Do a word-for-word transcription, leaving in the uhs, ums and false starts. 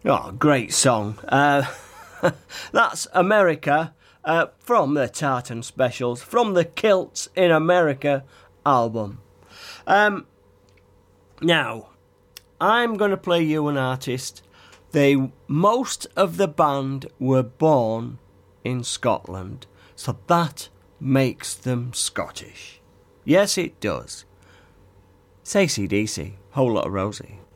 Oh, great song. Uh, that's America uh, from the Tartan Specials, from the Kilts in America album. Um, now, I'm going to play you an artist. They most of the band were born in Scotland, so that makes them Scottish. Yes, it does. It's A C D C, Whole Lotta Rosie.